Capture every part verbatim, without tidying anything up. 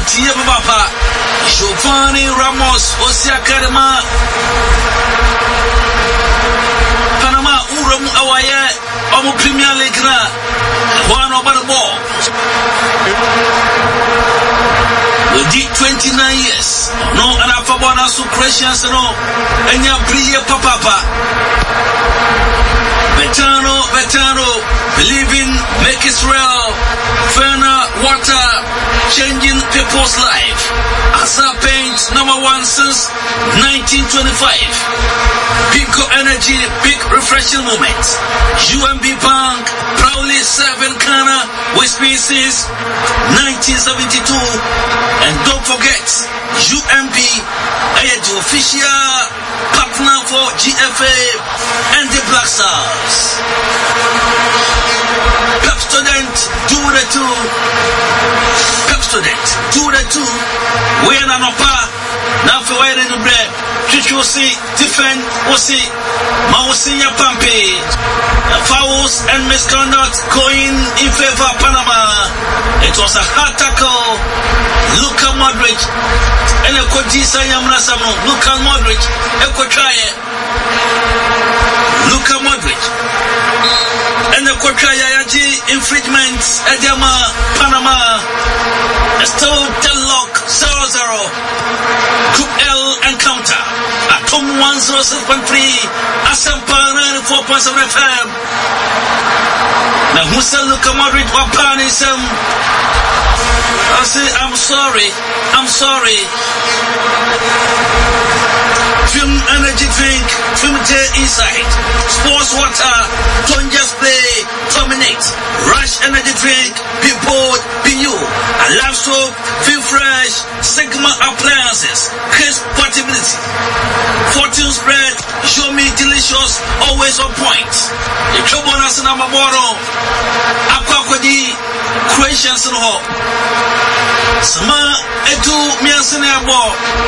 Tia Papa, Giovanni Ramos, Osiakarema, Panama, Urum Awaye, Omo Premier League, one over the ball. We did twenty-nine years. No, and I found out so Christians, no, and you bring Papa. Betano, Betano, believe in, make Israel, Ferner, water, changing people's life. Asa Paint, number one since nineteen twenty-five. Pico Energy, big refreshing moment. U M B Bank, proudly serving Ghana with species nineteen seventy-two. And don't forget, U M B, the official partner for G F A and the Black Stars. Pep student, do the two. Pep student, do the two. We are not now for where in the bread. You see, defend, we see, Mausinia Pampi, fouls and misconduct going in favor of Panama. It was a hard tackle. Luka Modric and a Kodisa Yamnasamo. Luka Modric, a Kotraya. Luka Modric and the Kotraya infringements at Yama Panama. Still deadlock zero zero. Group L encounter. Atom one zero six point three. Asampa ninety-four point seven F M. Now who said Luka Modric or Panism? I say I'm sorry. I'm sorry. Film energy drink, film J inside. Sports water, don't just play, dominate. Rush energy drink, be bold, be you. I love soap, feel fresh, Sigma appliances, crisp portability. Fortune spread, show me delicious, always on point. The trouble us in our bottle. Aquaquadi, Croatians in hope. Sama edu miasene abo.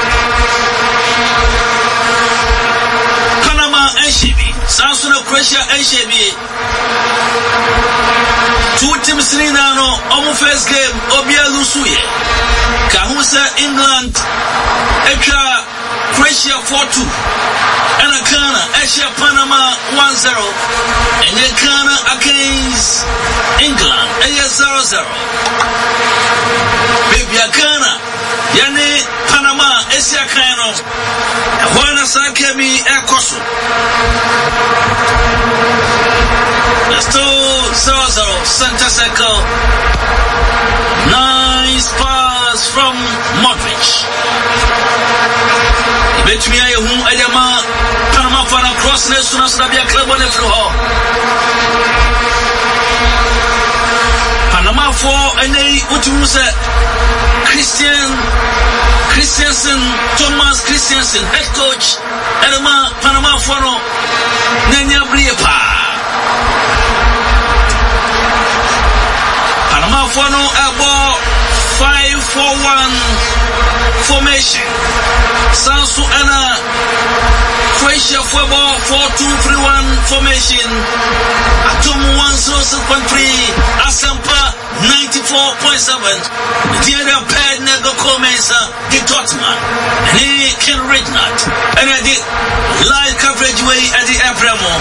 Panama and Shibi, Samson of Croatia and Shibi. Two teams in Nano, on first game, Obia Lusuye. Kahusa, England, Echa, Croatia four two. And a Ghana, Asia Panama one zero. And then Ghana against England, A zero zero. Baby Ghana, Yane Panama, Asia Kano. Juana Sakemi Ekosu. Let's do zero zero, center circle. Nice pass from Modric. Bet me I who Adama Panama for a cross nation as Rabia Club on the floor. Panama for and they would use a Christian Christiansen, Thomas Christiansen, head coach, Adama Panama for no Nanya Briepa. Panama for no about five four one formation. Sansu Anna Croatia football four two three one formation. Atom one zero six point three. Asampa ninety-four point seven. The other pair nego comments the Dortmund. And he can read not. And I did live coverage way at the Abramo.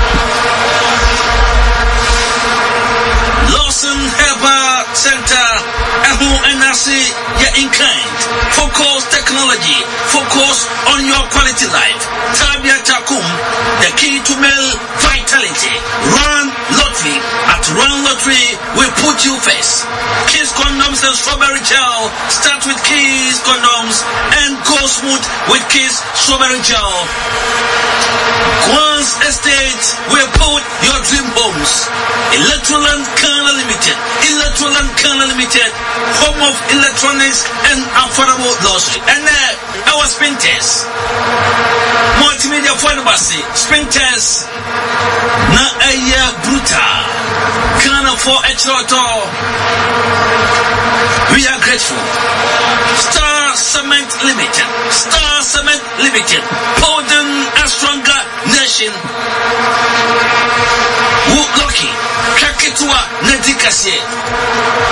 Lawson Herbert Center. Ahu and Nasi, you're in kind. Focus technology. Focus on your quality life. Tabia Takum, the key to male vitality. Run lottery. At Run Lottery, we put you first. Kiss condoms and strawberry gel. Start with Kiss condoms and go smooth with Kiss strawberry gel. Quans Estate, we put your dream homes. Electroland Ghana Limited. Electroland Ghana Limited. Home of electronics and affordable luxury. And uh, our sprinters. Multimedia pharmacy. Sprinters. Na aya brutal. Ghana for a troto. We are grateful. Star Cement Limited. Star Cement Limited. Poden a stronger nation. Woo lucky. Kakitwa Nedikase.